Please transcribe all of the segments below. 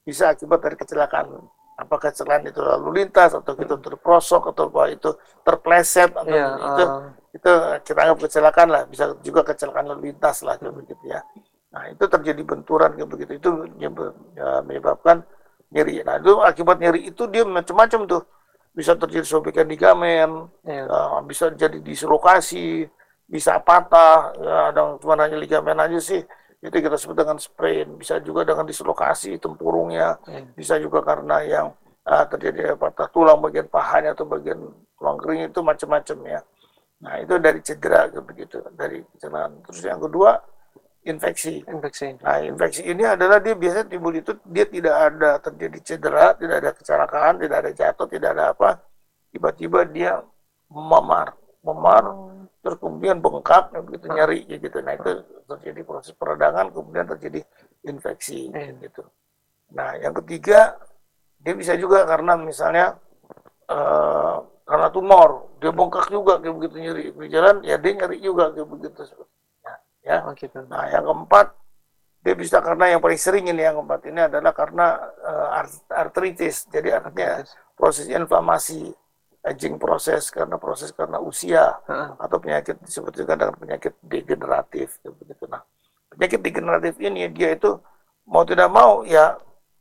bisa akibat dari kecelakaan. Apakah kecelakaan itu lalu lintas atau kita terprosok atau bahwa itu terpleset atau itu kita anggap kecelakaan lah, bisa juga kecelakaan lalu lintas lah kayak begitu ya. Nah itu terjadi benturan kayak begitu, itu menyebabkan nyeri. Nah itu akibat nyeri itu dia macam-macam tuh, bisa terjadi sobekan ligamen, bisa jadi dislokasi, bisa patah, ya ada cuma hanya ligamen aja sih, itu kita sebut dengan sprain. Bisa juga dengan dislokasi tempurungnya, bisa juga karena yang terjadi patah tulang bagian pahanya atau bagian tulang kering, itu macam-macam ya. Nah itu dari cedera begitu, dari kecelakaan. Terus yang kedua infeksi. Nah infeksi ini adalah dia biasanya timbul itu dia tidak ada terjadi cedera, tidak ada kecelakaan, tidak ada jatuh, tidak ada apa, tiba-tiba dia memar, terus kemudian bengkak, begitu nyeri gitu. Nah itu terjadi proses peradangan, kemudian terjadi infeksi gitu. Nah yang ketiga dia bisa juga karena misalnya karena tumor, dia bengkak juga kayak begitu nyeri di jalan, ya dia nyeri juga kayak begitu ya. Nah yang keempat dia bisa karena yang paling sering ini, yang keempat ini adalah karena artritis, jadi artinya proses inflamasi, aging proses karena usia atau penyakit disebut juga dengan penyakit degeneratif begitu. Nah penyakit degeneratif ini dia itu mau tidak mau ya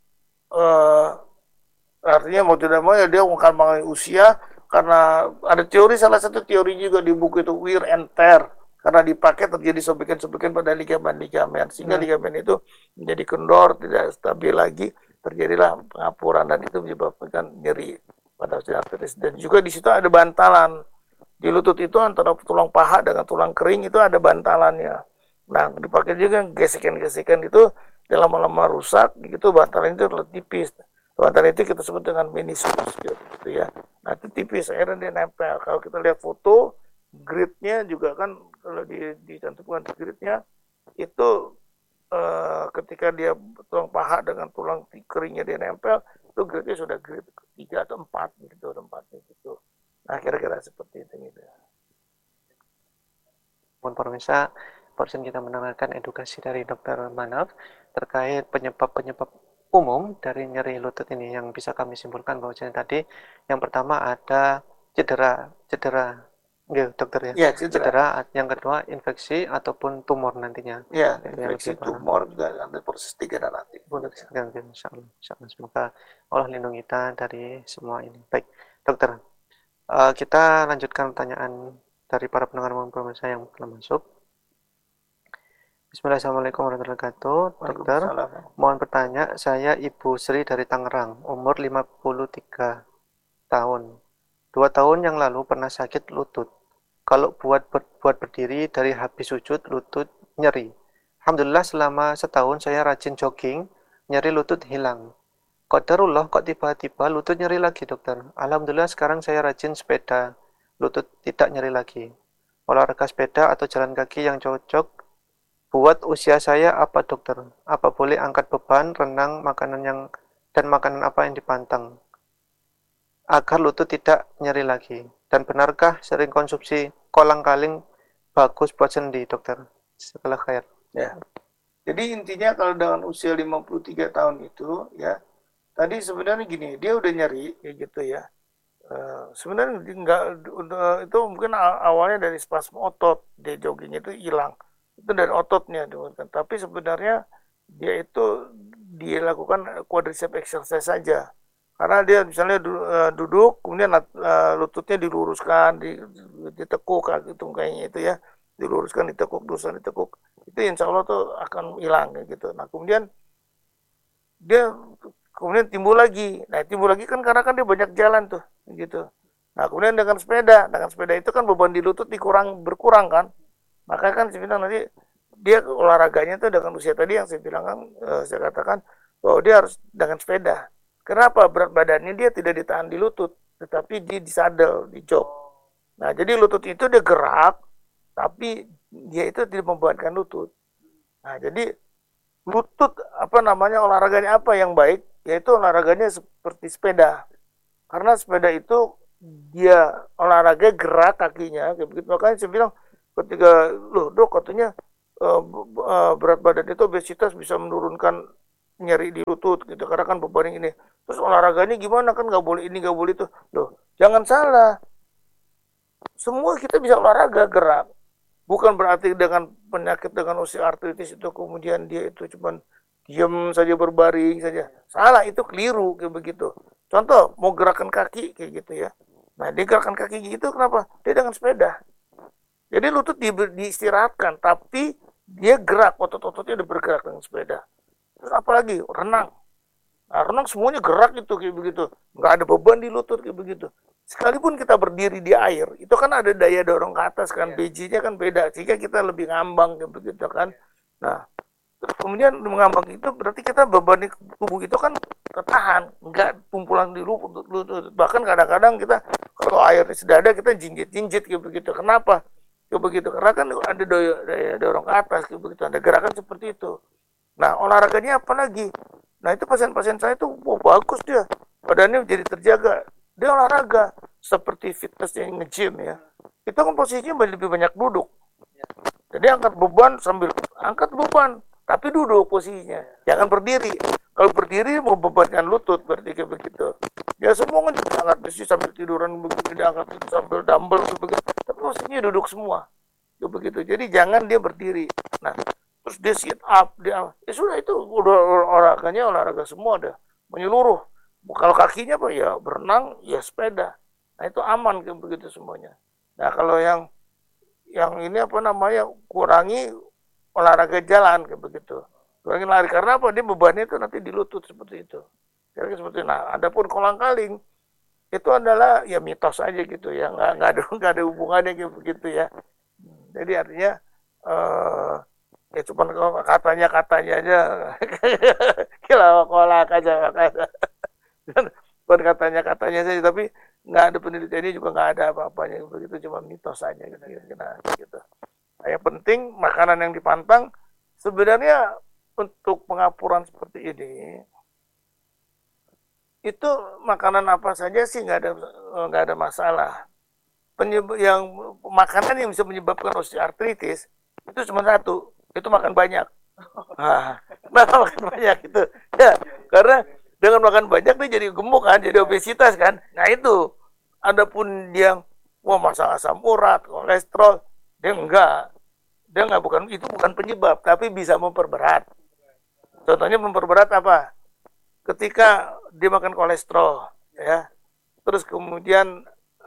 artinya mau tidak mau ya dia akan mengalami usia, karena ada teori, salah satu teori juga di buku itu wear and tear, karena dipakai terjadi sobekan-sobekan pada ligamen-ligamen sehingga ligamen itu menjadi kendor, tidak stabil lagi, terjadilah pengapuran dan itu menyebabkan nyeri pada arteris. Dan juga di situ ada bantalan di lutut itu, antara tulang paha dengan tulang kering itu ada bantalannya. Nah dipakai juga gesekan-gesekan itu, lama-lama rusak gitu, bantalan itu terlalu tipis. Bantalan itu kita sebut dengan meniskus gitu ya. Nah itu tipis, akhirnya dia nempel. Kalau kita lihat foto, gridnya juga kan kalau dicantumkan gridnya itu ketika dia tulang paha dengan tulang keringnya dia nempel, itu gridnya sudah grid 3 atau 4 gitu, 4 gitu. Nah kira-kira seperti itu gitu. Mohon pemirsa, barusan kita mendengarkan edukasi dari Dr. Manaf terkait penyebab-penyebab umum dari nyeri lutut ini. Yang bisa kami simpulkan bahwasanya tadi yang pertama ada cedera, dokter ya, cedera. Yang kedua infeksi ataupun tumor nantinya. Ya, infeksi, tumor juga ada proses degeneratif. Insya Allah. Semoga Allah lindungi kita dari semua ini. Baik, dokter, kita lanjutkan pertanyaan dari para pendengar maupun pemirsa yang telah masuk. Bismillahirrahmanirrahim warahmatullahi wabarakatuh. Dokter, mohon bertanya, saya Ibu Sri dari Tangerang, umur 53 tahun. 2 tahun yang lalu pernah sakit lutut. Kalau buat berdiri dari habis sujud, lutut nyeri. Alhamdulillah selama setahun saya rajin jogging, nyeri lutut hilang. Qadarullah kok tiba-tiba lutut nyeri lagi, dokter. Alhamdulillah sekarang saya rajin sepeda, lutut tidak nyeri lagi. Olahraga sepeda atau jalan kaki yang cocok buat usia saya apa, dokter? Apa boleh angkat beban, renang, dan makanan apa yang dipantang agar lutut tidak nyeri lagi? Dan benarkah sering konsumsi kolang-kaling bagus buat sendi, dokter? Setelah khair. Ya. Jadi intinya kalau dengan usia 53 tahun itu ya, tadi sebenarnya gini, dia udah nyeri kayak gitu ya. Sebenarnya enggak, itu mungkin awalnya dari spasm otot, dia jogging itu hilang. Itu dari ototnya, tapi sebenarnya dia itu dilakukan quadricep exercise saja. Karena dia misalnya duduk, kemudian lututnya diluruskan, ditekuk gitu kayaknya itu ya, diluruskan, ditekuk, ditekuk, itu insya Allah tuh akan hilang gitu. Nah dia kemudian timbul lagi. Nah timbul lagi kan karena kan dia banyak jalan tuh gitu. Nah kemudian dengan sepeda itu kan beban di lutut berkurang kan. Maka kan saya bilang nanti dia olahraganya tuh dengan usia tadi yang saya bilang kan, saya katakan bahwa dia harus dengan sepeda. Kenapa? Berat badannya dia tidak ditahan di lutut, tetapi dia di saddle, di jok. Nah jadi lutut itu dia gerak, tapi dia itu tidak membebankan lutut. Nah jadi lutut apa namanya, olahraganya apa yang baik, yaitu olahraganya seperti sepeda. Karena sepeda itu dia olahraga gerak kakinya kayak begitu. Makanya saya bilang ketika loh dok katanya berat badan itu obesitas bisa menurunkan nyeri di lutut gitu karena kan beban ini. Terus olahraganya gimana kan nggak boleh ini nggak boleh itu. Loh, jangan salah. Semua kita bisa olahraga gerak. Bukan berarti dengan penyakit dengan osteoartritis itu kemudian dia itu cuman diam saja berbaring saja. Salah, itu keliru kayak begitu. Contoh mau gerakan kaki kayak gitu ya. Nah, dia gerakan kaki gitu kenapa? Dia dengan sepeda. Jadi lutut diistirahatkan, tapi dia gerak, otot-ototnya udah bergerak dengan sepeda. Terus apalagi renang. Nah, renang semuanya gerak itu kayak begitu. Nggak ada beban di lutut kayak begitu. Sekalipun kita berdiri di air, itu kan ada daya dorong ke atas kan, BJ-nya kan beda, sehingga kita lebih ngambang kayak begitu kan. Nah, terus kemudian mengambang itu berarti kita beban tubuh itu kan tertahan, nggak kumpulan di lutut. Bahkan kadang-kadang kita kalau airnya sudah ada kita jinjit-jinjit kayak begitu. Kenapa? Kayak begitu karena kan ada daya dorong ke atas kayak begitu, ada gerakan seperti itu. Nah, olahraganya apa lagi? Nah, itu pasien-pasien saya tuh bagus dia. Badannya jadi terjaga. Dia olahraga seperti fitness yang nge-gym ya. Itu kan posisinya lebih banyak duduk. Jadi angkat beban sambil angkat beban, tapi duduk posisinya. Jangan berdiri. Kalau berdiri mau bebankan lutut berarti kayak begitu. Ya semua kan angkat besi sambil tiduran begitu, diangkat itu sambil dumbbell begitu. Tapi posisinya duduk semua. Kayak begitu. Jadi jangan dia berdiri. Nah, terus dia sit up, dia ya sudah itu udah olahraga semua ada menyeluruh. Kalau kakinya apa ya berenang, ya sepeda. Nah itu aman kayak begitu semuanya. Nah kalau yang ini apa namanya kurangi olahraga jalan kayak begitu. Kurangi lari karena apa? Dia bebannya itu nanti di lutut seperti itu. Jadi seperti itu. Nah, adapun kolang-kaling itu adalah ya mitos aja gitu ya, nggak ada hubungannya kayak begitu ya. Jadi artinya ya cuma katanya aja kila kolak aja makanya bukan katanya saja tapi nggak ada penelitiannya juga nggak ada apa-apanya begitu cuma mitos aja gitu. Nah, gitu. Nah, yang penting makanan yang dipantang sebenarnya untuk pengapuran seperti ini itu makanan apa saja sih nggak ada masalah. Yang makanan yang bisa menyebabkan osteoartritis itu cuma satu, itu makan banyak. Nah, makan banyak itu. Ya, karena dengan makan banyak dia jadi gemuk kan, jadi obesitas kan. Nah itu, adapun dia wah masalah asam urat, kolesterol, dia enggak bukan penyebab, tapi bisa memperberat. Contohnya memperberat apa? Ketika dia makan kolesterol, ya, terus kemudian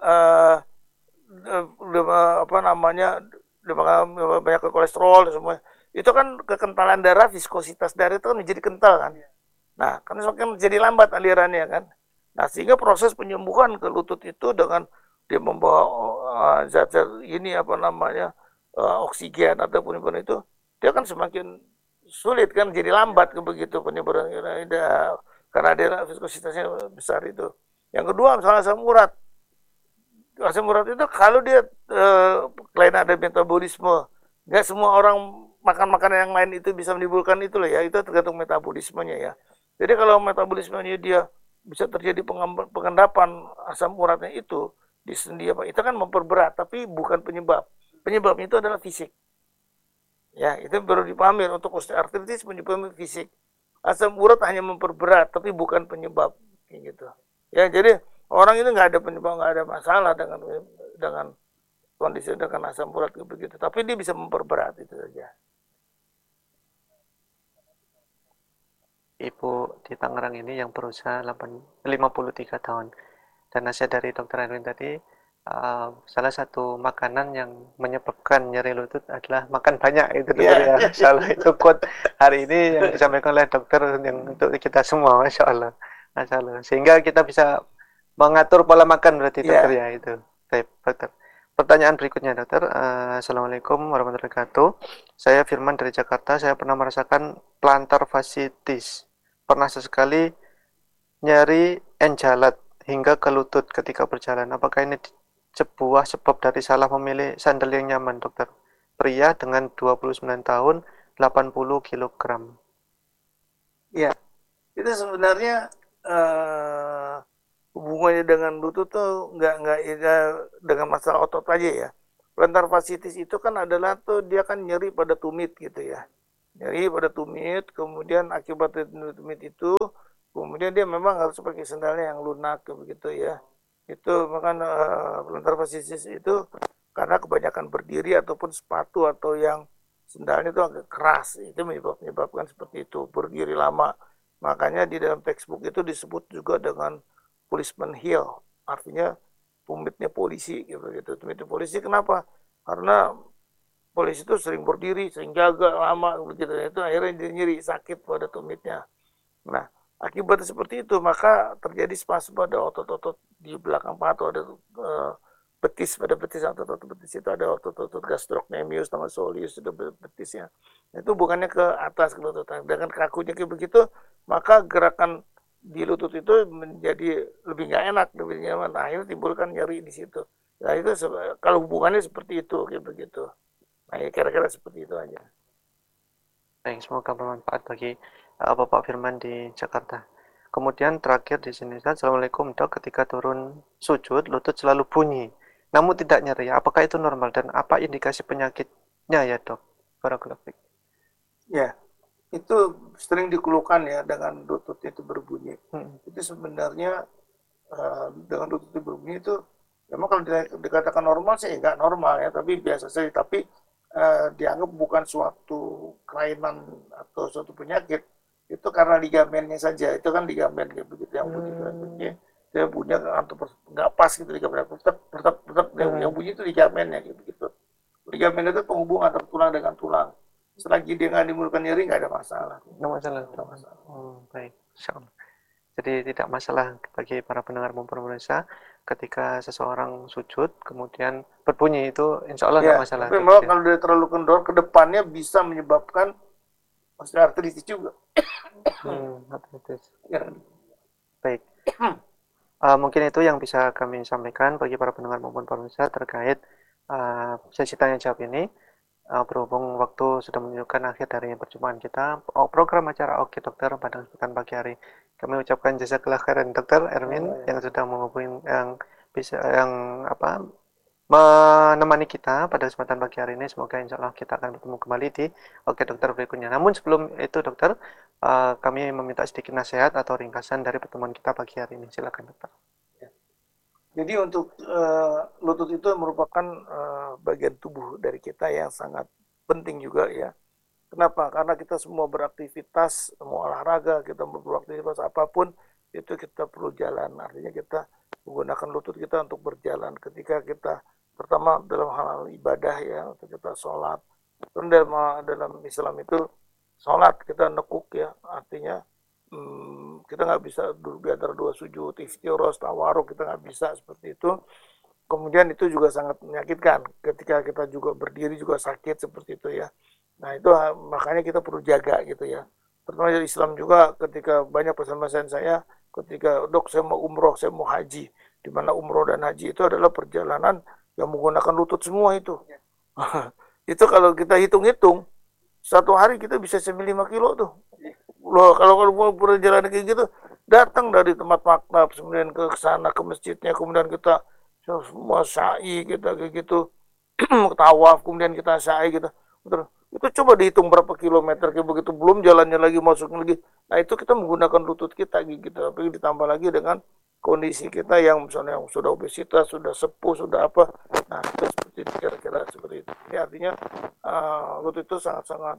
apa namanya dia makan banyak kolesterol semua itu kan kekentalan darah, viskositas darah itu kan menjadi kental kan. Nah, kan semakin jadi lambat alirannya kan. Nah, sehingga proses penyembuhan ke lutut itu dengan dia membawa zat-zat ini apa namanya oksigen ataupun itu, dia kan semakin sulit kan, jadi lambat ke begitu penyebaran karena dia viskositasnya besar itu. Yang kedua misalnya asam urat itu kalau dia selain ada metabolisme, nggak semua orang makan makanan yang lain itu bisa menimbulkan itu loh ya, itu tergantung metabolismenya ya. Jadi kalau metabolismenya dia bisa terjadi pengendapan asam uratnya itu di sendi apa itu kan memperberat tapi bukan penyebab. Penyebabnya itu adalah fisik. Ya, itu baru dipahami untuk osteoartritis penyebabnya fisik. Asam urat hanya memperberat tapi bukan penyebab kayak gitu. Ya, jadi orang itu nggak ada penyebab, nggak ada masalah dengan kondisi dengan asam urat begitu, tapi dia bisa memperberat itu saja. Ibu di Tangerang ini yang berusia 53 tahun. Dan nasihat dari Dokter Erwin tadi, salah satu makanan yang menyebabkan nyeri lutut adalah makan banyak itu dokter ya. Salah itu quote hari ini yang disampaikan oleh dokter yang untuk kita semua, Masya Allah. Masya Allah. Sehingga kita bisa mengatur pola makan berarti dokter ya itu. Baik, dokter. Pertanyaan berikutnya dokter. Assalamualaikum warahmatullahi wabarakatuh. Saya Firman dari Jakarta. Saya pernah merasakan plantar fasciitis. Pernah sesekali nyeri enjalat hingga ke lutut ketika berjalan. Apakah ini sebuah sebab dari salah memilih sandal yang nyaman, dokter? Pria dengan 29 tahun, 80 kg. Ya, itu sebenarnya hubungannya dengan lutut tuh nggak dengan masalah otot aja ya. Plantar fasciitis itu kan adalah tuh dia kan nyeri pada tumit gitu ya. nyeri pada tumit, kemudian akibat tumit itu, kemudian dia memang harus pakai sendalnya yang lunak begitu ya. Itu makan plantar fasciitis itu karena kebanyakan berdiri ataupun sepatu atau yang sendalnya itu agak keras, itu menyebabkan seperti itu, berdiri lama. Makanya di dalam textbook itu disebut juga dengan policeman heel, artinya tumitnya polisi gitu. Tumitnya polisi kenapa? Karena polisi itu sering berdiri, sering jaga lama begitu. Itu akhirnya jadi nyeri, sakit pada tumitnya. Nah, akibat seperti itu maka terjadi spasme pada otot-otot di belakang paha, ada betis, pada betis, otot-otot betis itu ada otot-otot gastrocnemius sama soleus, itu betisnya. Itu bukannya ke atas ke lutut. Dengan kakunya kayak begitu, maka gerakan di lutut itu menjadi lebih nggak enak, lebih nyaman. Nah, akhirnya timbulkan nyeri di situ. Nah, itu kalau hubungannya seperti itu kayak begitu. Nah, ya kira-kira seperti itu aja. Baik, semoga bermanfaat bagi Bapak Firman di Jakarta. Kemudian terakhir di sini, Assalamualaikum dok, ketika turun sujud lutut selalu bunyi, namun tidak nyeri. Apakah itu normal dan apa indikasi penyakitnya ya dok? Barakallahu. Ya, itu sering dikeluhkan ya dengan lutut itu berbunyi. Itu sebenarnya dengan lutut itu berbunyi itu memang kalau dikatakan normal sih nggak normal ya, tapi biasa saja. Tapi dianggap bukan suatu kelainan atau suatu penyakit, itu karena ligamennya saja. Itu kan ligamen kayak begitu yang bunyi, dia bunyi atau nggak pas gitu, ligamen tetap yang bunyi itu ligamennya gitu gitu. Ligamen itu penghubung antara tulang dengan tulang. Selagi dia nggak menimbulkan nyeri nggak ada masalah. Nggak masalah. Baik, insyaallah. Jadi tidak masalah bagi para pendengar maupun pemirsa ketika seseorang sujud kemudian berbunyi, itu insya Allah nggak masalah. Tapi memang kalau dia terlalu kendor ke depannya bisa menyebabkan osteoartritis juga. Artritis. Ya. Baik. Mungkin itu yang bisa kami sampaikan bagi para pendengar maupun pemirsa terkait sesi tanya jawab ini. Berhubung waktu sudah menunjukkan akhir dari perjumpaan kita, program acara Oke Dokter pada kesempatan pagi hari, kami ucapkan jazakallah khairan Dokter Ermin yang sudah menghubungi, menemani kita pada kesempatan pagi hari ini. Semoga insya Allah kita akan bertemu kembali di Oke Dokter berikutnya. Namun sebelum itu Dokter, kami meminta sedikit nasihat atau ringkasan dari pertemuan kita pagi hari ini. Silakan Dokter. Jadi untuk lutut itu merupakan bagian tubuh dari kita yang sangat penting juga ya. Kenapa? Karena kita semua beraktivitas, mau olahraga, kita beraktivitas apapun, itu kita perlu jalan. Artinya kita menggunakan lutut kita untuk berjalan. Ketika kita, pertama dalam hal ibadah ya, untuk kita sholat. Dalam Islam itu sholat kita nekuk ya, artinya kita nggak bisa duduk di antara dua sujud, iftiros, tawaruk, kita nggak bisa seperti itu. Kemudian itu juga sangat menyakitkan ketika kita juga berdiri juga sakit seperti itu ya. Nah itu makanya kita perlu jaga gitu ya. Terutama dari Islam juga, ketika banyak pesan-pesan saya ketika dok saya mau umroh, saya mau haji, di mana umroh dan haji itu adalah perjalanan yang menggunakan lutut semua itu. Itu kalau kita hitung-hitung satu hari kita bisa sampai 5 kilo tuh. Loh, kalau mau perjalanan kayak gitu, datang dari tempat maktab, kemudian ke sana ke masjidnya, kemudian kita semua sa'i, kita kayak gitu, tawaf, kemudian kita sa'i gitu. Itu coba dihitung berapa kilometer kayak begitu, belum jalannya lagi, masuk lagi. Nah itu kita menggunakan lutut kita gitu, tapi ditambah lagi dengan kondisi kita yang misalnya yang sudah obesitas, sudah sepuh, sudah apa. Nah itu seperti itu, kira-kira seperti itu. Ini artinya lutut itu sangat-sangat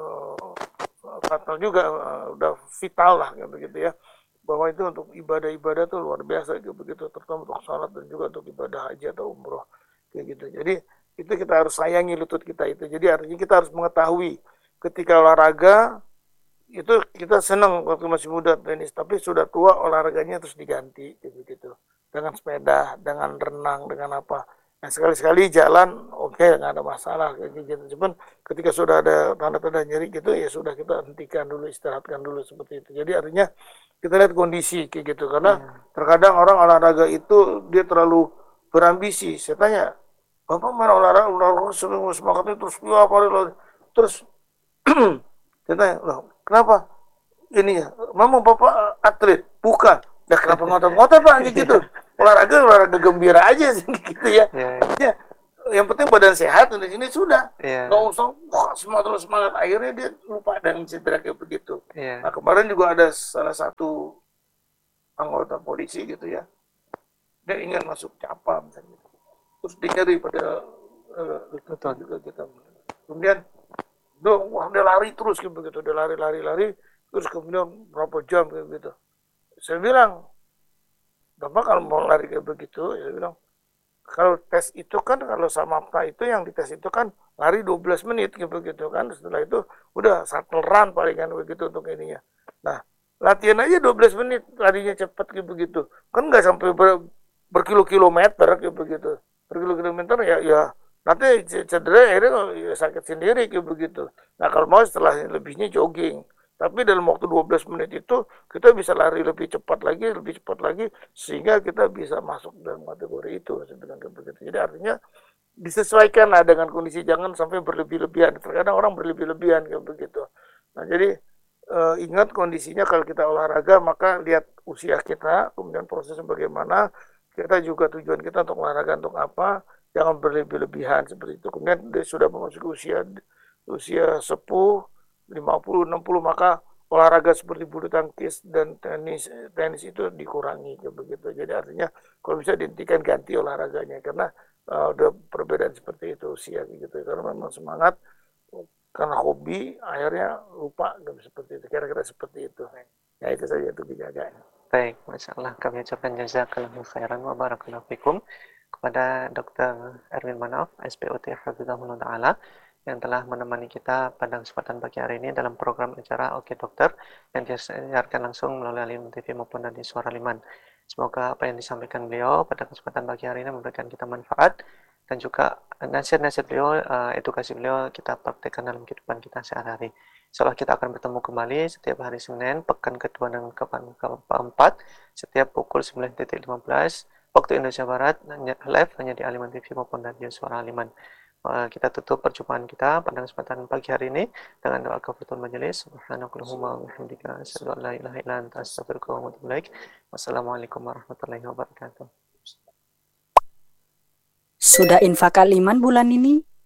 fatal juga, udah vital lah kayak begitu ya, bahwa itu untuk ibadah-ibadah tuh luar biasa kayak begitu, terutama untuk sholat dan juga untuk ibadah haji atau umroh kayak gitu. Jadi itu kita harus sayangi lutut kita itu. Jadi artinya kita harus mengetahui ketika olahraga itu kita senang waktu masih muda tenis, tapi sudah tua olahraganya terus diganti kayak gitu, dengan sepeda, dengan renang, dengan apa. Nah sekali-sekali jalan oke, nggak ada masalah kayak gitu. Cuman ketika sudah ada tanda-tanda nyeri gitu ya sudah, kita hentikan dulu, istirahatkan dulu seperti itu. Jadi artinya kita lihat kondisi kayak gitu, karena terkadang orang olahraga itu dia terlalu berambisi. Saya tanya, bapak main olahraga semangatnya terus apa terus saya tanya, loh kenapa ini ya, memang bapak atlet bukan? Nah kenapa ngotot-ngotot pak gitu? Olahraga gembira aja sih gitu ya. Ya yang penting badan sehat di sini sudah. Nggak Yeah. usah wah, semangat, akhirnya dia lupa dan cedera kayak begitu. Yeah. Nah kemarin juga ada salah satu anggota polisi gitu ya, dia ingin masuk Capa misalnya, terus dia nyeri pada lututnya juga kita. Kemudian dia lari terus gitu begitu, dia lari terus kemudian berapa jam kayak gitu. Saya bilang, Bapak kalau mau lari kayak begitu, saya bilang, kalau tes itu kan, kalau sama apa itu yang dites itu kan lari 12 menit gitu kan. Setelah itu udah shuttle run palingan begitu untuk ininya. Nah, latihan aja 12 menit larinya cepat gitu begitu. Kan nggak sampai berkilo-kilometer gitu begitu. Berkilo-kilometer ya nanti cedera akhirnya ya sakit sendiri gitu begitu. Nah, kalau mau setelah lebihnya jogging. Tapi dalam waktu 12 menit itu kita bisa lari lebih cepat lagi, sehingga kita bisa masuk dalam kategori itu. Saya bilang kayak begitu. Jadi artinya disesuaikan lah dengan kondisi, jangan sampai berlebih-lebihan. Terkadang orang berlebih-lebihan kayak begitu. Nah jadi ingat kondisinya kalau kita olahraga, maka lihat usia kita, kemudian prosesnya bagaimana, kita juga tujuan kita untuk olahraga untuk apa, jangan berlebih-lebihan seperti itu. Kemudian dia sudah memasuki usia sepuh 50 60, maka olahraga seperti bulu tangkis dan tenis itu dikurangi begitu. Jadi artinya kalau bisa dihentikan, ganti olahraganya, karena udah perbedaan seperti itu usia gitu. Karena memang semangat karena hobi akhirnya lupa gitu, seperti itu. Kira-kira seperti itu. Ya itu saja, itu dijaga. Baik, Masya Allah, kami ucapkan jazakallahu khairan wa barakallahu fikum kepada Dr. Erwin Manaf, SPOT Hafizahullah Ta'ala, yang telah menemani kita pada kesempatan pagi hari ini dalam program acara Oke Dokter yang disiarkan langsung melalui Aliman TV maupun dari Suara Liman. Semoga apa yang disampaikan beliau pada kesempatan pagi hari ini memberikan kita manfaat, dan juga nasihat-nasihat beliau, edukasi beliau kita praktekkan dalam kehidupan kita sehari-hari. Insyaallah kita akan bertemu kembali setiap hari Senin, pekan kedua dan keempat, setiap pukul 9.15 waktu Indonesia Barat, live hanya di Aliman TV maupun radio Suara Aliman. Kita tutup perjumpaan kita pada kesempatan pagi hari ini dengan doa kafaratul majelis. Subhanakallahumma wa bihamdika asyhadu an la ilaha illa anta astaghfiruka wa atubu ilaik. Wassalamualaikum warahmatullahi wabarakatuh. Sudah infak Aliman bulan ini?